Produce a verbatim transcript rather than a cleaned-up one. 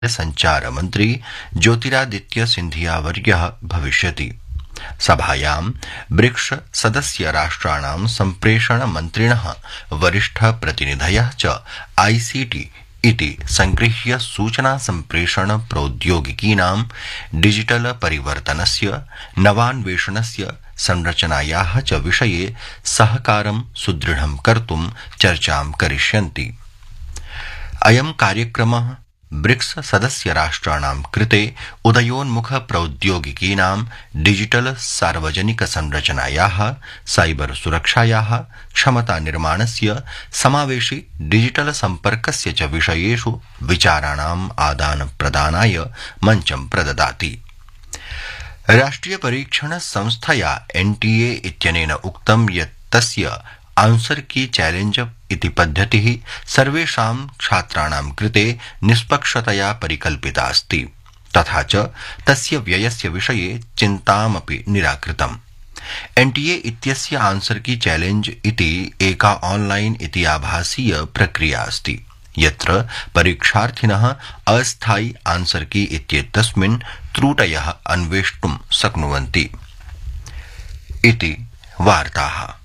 संचारमन्त्री ज्योतिरादित्य सिंधिया वर्यः भविष्यति। सभायां ब्रिक्स सदस्य राष्ट्राणां सम्प्रेषण मन्त्रिणः वरिष्ठ प्रतिनिधयः च आईसीटी इति संगृह्य सूचना सम्प्रेषण प्रौद्योगिकीनां डिजिटल परिवर्तनस्य नवान्वेषणस्य संरचनायाः च विषये सहकारं सुदृढं कर्तुं चर्चां करिष्यन्ति। अयं कार्यक्रमः ब्रिक्स सदस्य राष्ट्राणां कृते उदयोन्मुख प्रौद्योगिकीनां डिजिटल सार्वजनिक संरचनायाः साइबर सुरक्षायाः क्षमता निर्माणस्य समावेशि डिजिटल सम्पर्कस्य च विषयेषु विचाराणाम् आदान प्रदानाय मञ्चं प्रददाति। राष्ट्रिय परीक्षण संस्थया एनटीए इत्यनेन उक्तं यत् तस्य आंसर की चैलेंज इति पद्धतिः सर्वेषां छात्राणां कृते निष्पक्षतया परिकल्पिता अस्ति, तथा च तस्य व्ययस्य विषये चिन्तामपि निराकृतम्। एनटीए इत्यस्य आंसर की चैलेंज इति एका ऑनलाइन इति आभासीय प्रक्रिया अस्ति, यत्र परीक्षार्थिनः अस्थायी आंसर की इत्येतस्मिन् त्रुटयः अन्वेष्टुं शक्नुवन्ति इति वार्ताः।